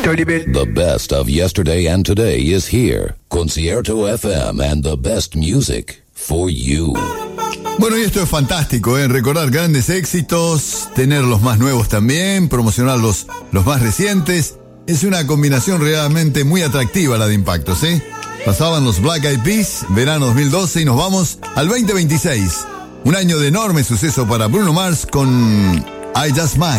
The best of yesterday and today is here. Concierto FM and the best music for you. Bueno, y esto es fantástico, recordar grandes éxitos, tener los más nuevos también, promocionar los más recientes. Es una combinación realmente muy atractiva la de Impactos, Pasaban los Black Eyed Peas, verano 2012, y nos vamos al 2026. Un año de enorme suceso para Bruno Mars con I Just Might.